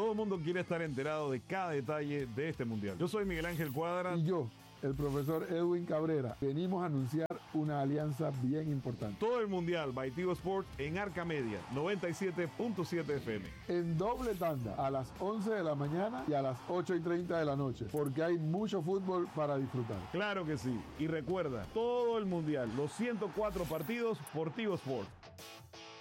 Todo el mundo quiere estar enterado de cada detalle de este mundial. Yo soy Miguel Ángel Cuadra. Y yo, el profesor Edwin Cabrera. Venimos a anunciar una alianza bien importante. Todo el mundial by Tigo Sports en Arca Media, 97.7 FM. En doble tanda, a las 11 de la mañana y a las 8:30 de la noche, porque hay mucho fútbol para disfrutar. Claro que sí. Y recuerda, todo el mundial, los 104 partidos por Tigo Sports.